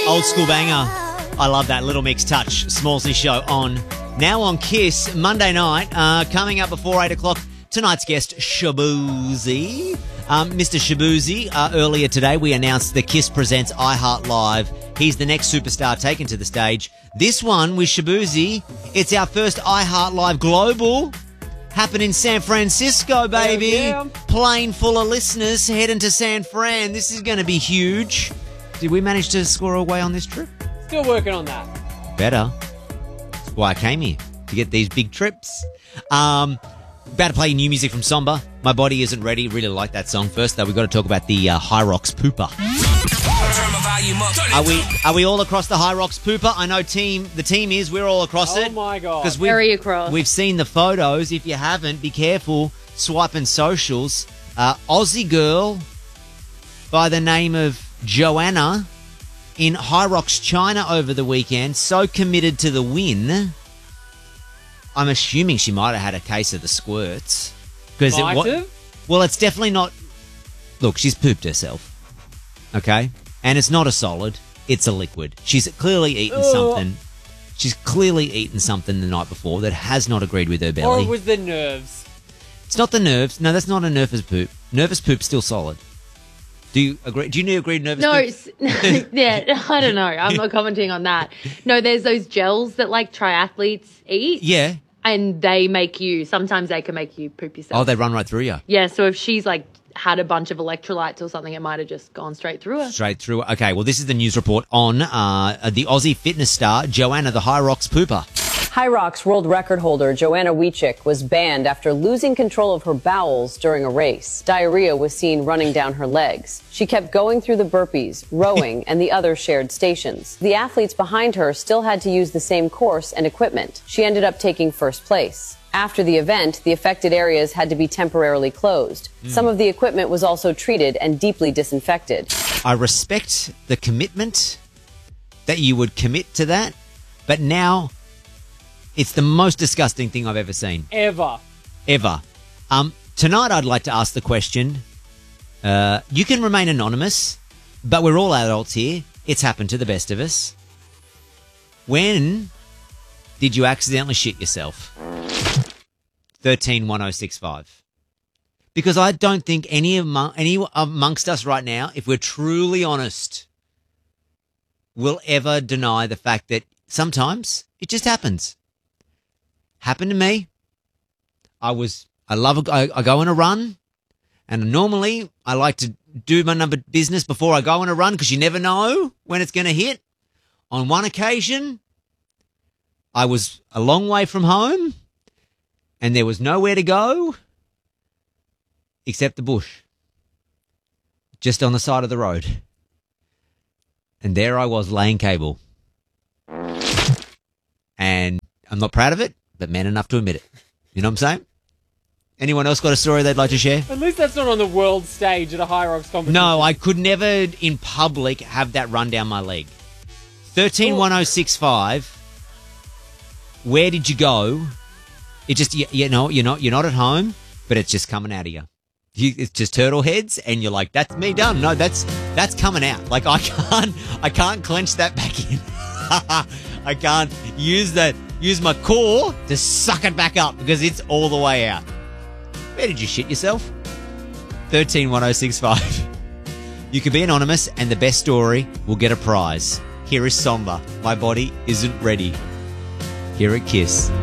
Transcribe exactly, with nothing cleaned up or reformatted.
Old school banger. I love that. Little Mix Touch. Smallsy Show on. Now on Kiss, Monday night. Uh, coming up before eight o'clock, tonight's guest, Shaboozey. Um, Mister Shaboozey, uh, earlier today we announced the Kiss Presents iHeart Live. He's the next superstar taken to the stage. This one with Shaboozey, it's our first iHeart Live Global. Happen in San Francisco, baby. Yeah, yeah. Plane full of listeners heading to San Fran. This is going to be huge. Did we manage to score away on this trip? Still working on that. Better. That's why I came here, to get these big trips. Um, about to play new music from Somba. My Body Isn't Ready. Really like that song. First, though, we've got to talk about the uh, High Rocks Pooper. Are we are we all across the High Rocks Pooper? I know team the team is. We're all across Oh it. my God. Because Very across. We've seen the photos. If you haven't, be careful. Swiping socials. Uh, Aussie girl by the name of Joanna in High Rocks, China over the weekend. So committed to the win. I'm assuming she might have had a case of the squirts. Because it Might wa- have? Well, it's definitely not. Look, she's pooped herself. Okay? And it's not a solid. It's a liquid. She's clearly eaten Ugh. something. She's clearly eaten something the night before that has not agreed with her Or belly. it was the nerves. It's not the nerves. No, that's not a nervous poop. Nervous poop's still solid. Do you agree? Do you agree nervous No, poop? s- yeah, I don't know. I'm not commenting on that. No, there's those gels that like triathletes eat. Yeah. And they make you, sometimes they can make you poop yourself. Oh, they run right through you. Yeah, so if she's like had a bunch of electrolytes or something, it might have just gone straight through her. Straight through. Okay, well, this is the news report on uh, the Aussie fitness star, Joanna the High Rocks Pooper. High Rocks world record holder Joanna Wiechik was banned after losing control of her bowels during a race. Diarrhea was seen running down her legs. She kept going through the burpees, rowing, and the other shared stations. The athletes behind her still had to use the same course and equipment. She ended up taking first place. After the event, the affected areas had to be temporarily closed. Mm. Some of the equipment was also treated and deeply disinfected. I respect the commitment that you would commit to that, but now it's the most disgusting thing I've ever seen. Ever. Ever. Um, tonight I'd like to ask the question, uh, you can remain anonymous, but we're all adults here. It's happened to the best of us. When did you accidentally shit yourself? thirteen one oh six five. Because I don't think any among, any amongst us right now, if we're truly honest, will ever deny the fact that sometimes it just happens. Happened to me. I was, I love, a, I, I go on a run, and normally I like to do my number business before I go on a run because you never know when it's going to hit. On one occasion, I was a long way from home, and there was nowhere to go except the bush, just on the side of the road. And there I was laying cable. And I'm not proud of it, but man enough to admit it. You know what I'm saying? Anyone else got a story they'd like to share? At least that's not on the world stage at a High Rocks competition. No, I could never in public have that run down my leg. thirteen one oh six five. Where did you go? It just, you, you know, you're not, you're not at home, but it's just coming out of you. you. It's just turtle heads, and you're like, that's me done. No, that's that's coming out. Like I can't, I can't clench that back in. I can't use that, use my core to suck it back up because it's all the way out. Where did you shit yourself? thirteen one oh six five. You can be anonymous, and the best story will get a prize. Here is Somba. My Body Isn't Ready. Here at Kiss.